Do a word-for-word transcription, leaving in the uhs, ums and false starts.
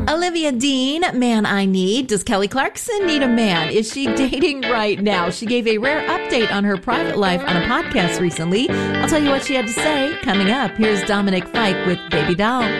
Olivia Dean, Man I Need. Does Kelly Clarkson need a man? Is she dating right now? She gave a rare update on her private life on a podcast recently. I'll tell you what she had to say coming up. Here's Dominic Fike with Baby Doll.